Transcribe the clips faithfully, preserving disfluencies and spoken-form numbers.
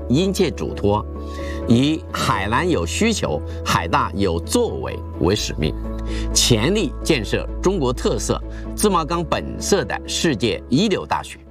殷切嘱托，以海南有需求、海大有作为为使命，全力建设中国特色、自贸港本色的世界一流大学。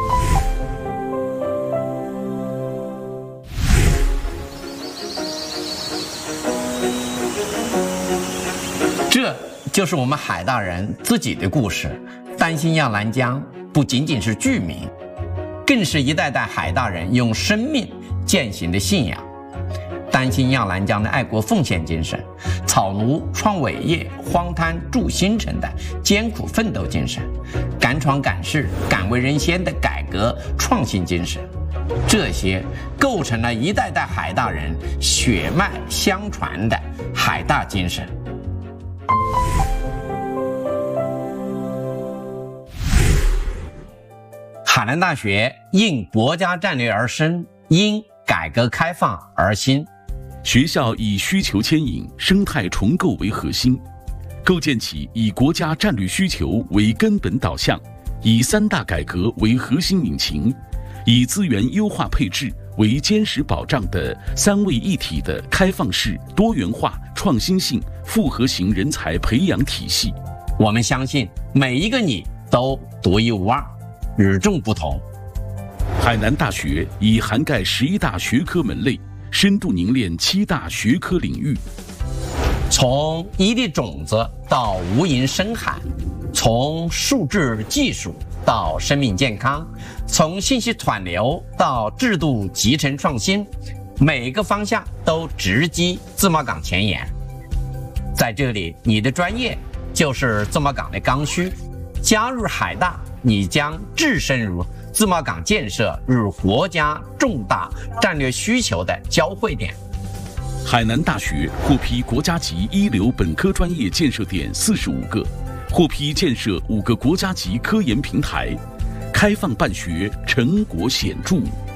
这就是我们海大人自己的故事。丹心亚兰江不仅仅是剧名，更是一代代海大人用生命践行的信仰。丹心亚兰江的爱国奉献精神，草庐创伟业、荒滩铸新城的艰苦奋斗精神，敢闯敢试、敢为人先的改革创新精神，这些构成了一代代海大人血脉相传的海大精神。海南大学因国家战略而生，因改革开放而兴。 学校以需求牵引、生态重构为核心，构建起以国家战略需求为根本导向，以三大改革为核心引擎，以资源优化配置为坚实保障的三位一体的开放式、多元化、创新性、复合型人才培养体系。 我们相信每一个你都独一无二，与众不同。 海南大学以涵盖十一大学科门类，深度凝练七大学科领域， 从一粒种子到无垠深海，从数字技术到生命健康，从信息传流到制度集成创新，每个方向都直击自贸港前沿。在这里，你的专业就是自贸港的刚需。加入海大，你将置身于自贸港建设与国家重大战略需求的交汇点。 海南大学获批国家级一流本科专业建设点四十五个，获批建设五个国家级科研平台，开放办学成果显著。